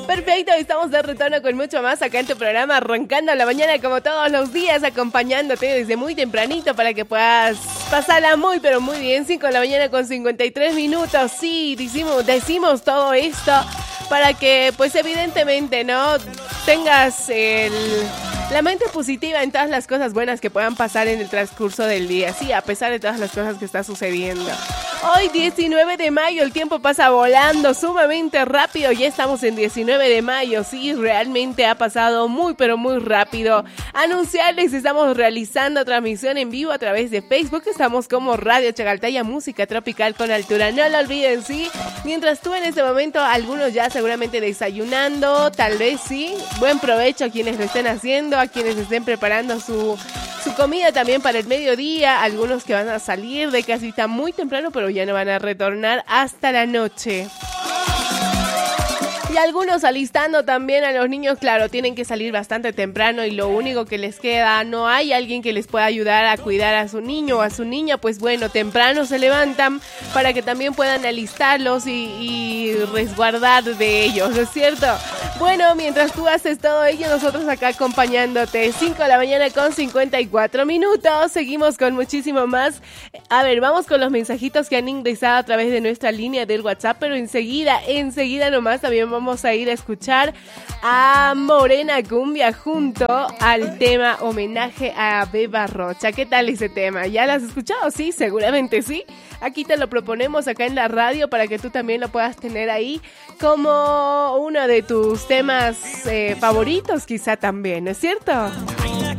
Perfecto, estamos de retorno con mucho más acá en tu programa, arrancando la mañana como todos los días, acompañándote desde muy tempranito para que puedas pasarla muy pero muy bien. 5 de la mañana con 53 minutos. Sí, decimos todo esto para que pues evidentemente no tengas la mente positiva en todas las cosas buenas que puedan pasar en el transcurso del día. Sí, a pesar de todas las cosas que está sucediendo. Hoy 19 de mayo, el tiempo pasa volando sumamente rápido. Ya estamos en 19 de mayo. Sí, realmente ha pasado muy pero muy rápido. Anunciarles, estamos realizando transmisión en vivo a través de Facebook. Estamos como Radio Chagaltaya, música tropical con altura. No lo olviden, sí. Mientras tú en este momento, algunos ya seguramente desayunando, tal vez sí. Buen provecho a quienes lo estén haciendo, a quienes estén preparando su comida también para el mediodía, algunos que van a salir de casita muy temprano, pero ya no van a retornar hasta la noche. Y algunos alistando también a los niños, claro, tienen que salir bastante temprano y lo único que les queda, no hay alguien que les pueda ayudar a cuidar a su niño o a su niña, pues bueno, temprano se levantan para que también puedan alistarlos y resguardar de ellos, ¿no es cierto? Bueno, mientras tú haces todo ello, nosotros acá acompañándote. 5 de la mañana con 54 minutos. Seguimos con muchísimo más. A ver, vamos con los mensajitos que han ingresado a través de nuestra línea del WhatsApp, pero enseguida nomás también vamos a ir a escuchar a Morena Cumbia junto al tema homenaje a Beba Rocha. ¿Qué tal ese tema? ¿Ya lo has escuchado? Sí, seguramente sí. Aquí te lo proponemos acá en la radio para que tú también lo puedas tener ahí como uno de tus temas favoritos quizá también, ¿no es cierto?